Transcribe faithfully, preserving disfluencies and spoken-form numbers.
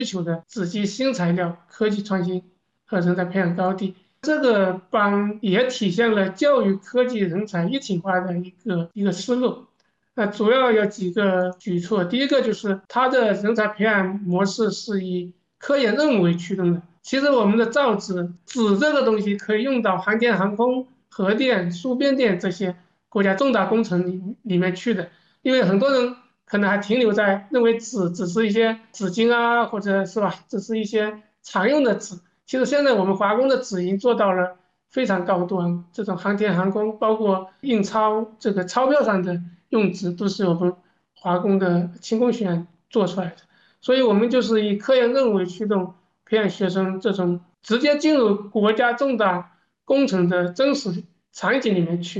求的子集新材料、科技创新和人才培养高地。这个班也体现了教育科技人才一体化的一个一个思路。那主要有几个举措，第一个就是它的人才培养模式是以科研任务为驱动的。其实我们的造纸，纸这个东西可以用到航天航空、核电、输变电这些国家重大工程里里面去的。因为很多人可能还停留在认为纸只是一些纸巾啊，或者是吧，只是一些常用的纸。其实现在我们华工的纸已经做到了非常高端，这种航天航空，包括印钞这个钞票上的用纸，都是我们华工的轻工学院做出来的。所以我们就是以科研任务为驱动，培养学生这种直接进入国家重大工程的真实场景里面去。